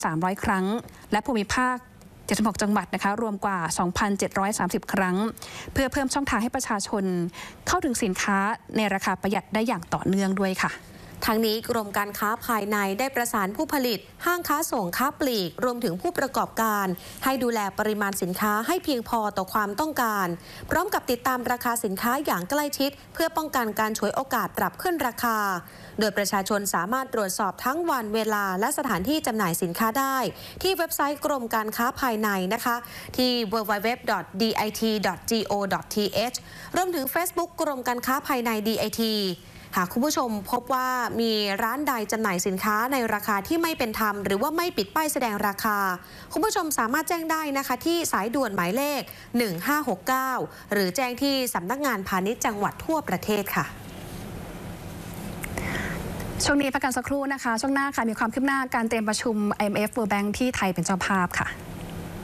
300 ครั้งและภูมิภาค76 จังหวัดนะคะรวมกว่า 2,730 ครั้งเพื่อเพิ่มช่องทางให้ประชาชนเข้าถึงสินค้าในราคาประหยัดได้อย่างต่อเนื่องด้วยค่ะทั้งนี้กรมการค้าภายในได้ประสานผู้ผลิตห้างค้าส่งค้าปลีกรวมถึงผู้ประกอบการให้ดูแลปริมาณสินค้าให้เพียงพอต่อความต้องการพร้อมกับติดตามราคาสินค้าอย่างใกล้ชิดเพื่อป้องกันการฉวยโอกาสปรับขึ้นราคาโดยประชาชนสามารถตรวจสอบทั้งวันเวลาและสถานที่จำหน่ายสินค้าได้ที่เว็บไซต์กรมการค้าภายในนะคะที่ www.dit.go.th รวมถึง Facebook กรมการค้าภายใน DITหากคุณผู้ชมพบว่ามีร้านใดจำหน่ายสินค้าในราคาที่ไม่เป็นธรรมหรือว่าไม่ปิดป้ายแสดงราคาคุณผู้ชมสามารถแจ้งได้นะคะที่สายด่วนหมายเลข1569หรือแจ้งที่สำนักงานพาณิชย์จังหวัดทั่วประเทศค่ะช่วงนี้พักกันสักครู่นะคะช่วงหน้าค่ะมีความคืบหน้าการเตรียมประชุม IMF World Bank ที่ไทยเป็นเจ้าภาพค่ะ